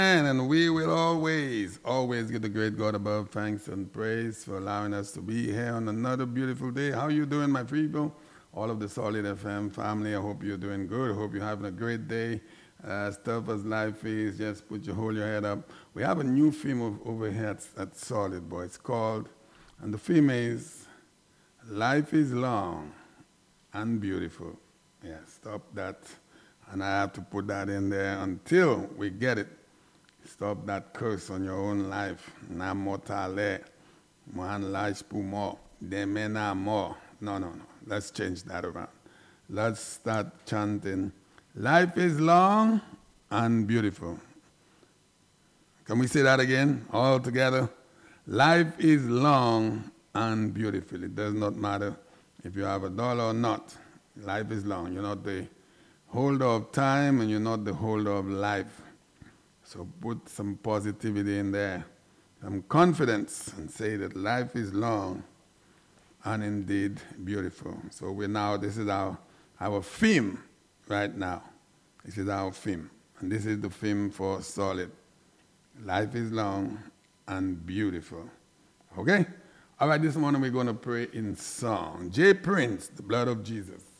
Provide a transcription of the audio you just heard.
And we will always give the great God above thanks and praise for allowing us to be here on another beautiful day. How you doing, my people? All of the Solid FM family, I hope you're doing good. I hope you're having a great day. As tough as life is, just hold your head up. We have a new film over here at Solid, boy. It's called, and the film is Life is Long and Beautiful. Yeah, stop that. And I have to put that in there until we get it. Stop that curse on your own life. Na mortale, man life more. Demena more. No. Let's change that around. Let's start chanting. Life is long and beautiful. Can we say that again? All together. Life is long and beautiful. It does not matter if you have $1 or not. Life is long. You're not the holder of time and you're not the holder of life. So put some positivity in there, some confidence, and say that life is long and indeed beautiful. So this is our theme right now. This is our theme. And this is the theme for Solid. Life is long and beautiful. Okay? All right, this morning we're going to pray in song. J. Prince, The Blood of Jesus.